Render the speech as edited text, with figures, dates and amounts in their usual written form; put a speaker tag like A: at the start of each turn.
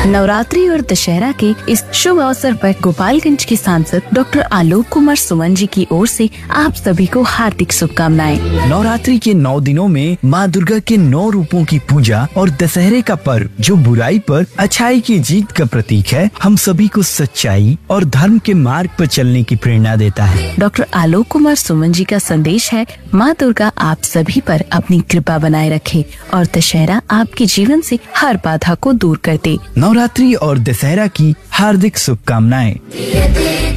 A: नवरात्रि और दशहरा के इस शुभ अवसर पर गोपालगंज के सांसद डॉक्टर आलोक कुमार सुमन जी की ओर से आप सभी को हार्दिक शुभकामनाएं।
B: नवरात्रि के 9 दिनों में माँ दुर्गा के 9 रूपों की पूजा और दशहरे का पर्व जो बुराई पर अच्छाई की जीत का प्रतीक है, हम सभी को सच्चाई और धर्म के मार्ग पर चलने की प्रेरणा देता है।
A: डॉक्टर आलोक कुमार सुमन जी का संदेश है, माँ दुर्गा आप सभी पर अपनी कृपा बनाए रखे और दशहरा आपके जीवन से हर बाधा को दूर कर दे।
B: नवरात्रि और दशहरा की हार्दिक शुभकामनाएं।